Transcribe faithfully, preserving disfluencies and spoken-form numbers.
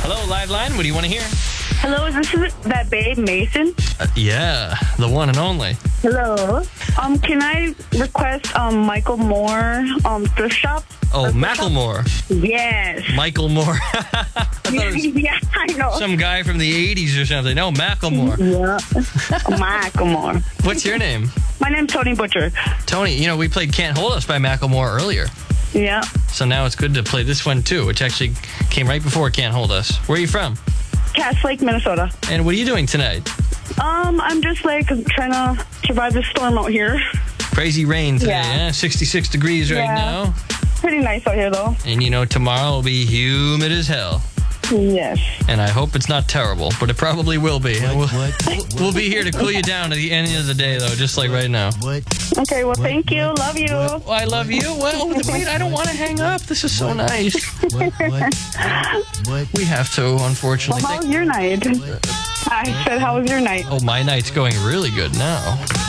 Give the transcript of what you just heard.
Hello, Live Line. What do you want to hear? Hello, is this that babe Mason? Uh, yeah, the one and only. Hello. Um, can I request um Michael Moore um thrift shop? Oh, Thrift Macklemore. shop? Yes. Michael Moore. I thought it was Yeah, I know. some guy from the eighties or something. No, Macklemore. Yeah. Michael Moore. What's your name? My name's Tony Butcher. Tony. You know, we played Can't Hold Us by Macklemore earlier. Yeah. So now it's good to play this one, too, which actually came right before Can't Hold Us. Where are you from? Cass Lake, Minnesota. And what are you doing tonight? Um, I'm just like trying to survive the storm out here. Crazy rain today, Yeah. eh? sixty-six degrees right Yeah. now. Pretty nice out here, though. And you know, tomorrow will be humid as hell. Yes. And I hope it's not terrible, but it probably will be. And we'll, What? we'll, we'll be here to cool you down at the end of the day, though, just like right now. What? Okay, well, thank you. Love you. Oh, I love you. Well, wait, I don't want to hang up. This is so nice. What? What? What? We have to, unfortunately. Well, how was your night? I said, how was your night? Oh, my night's going really good now.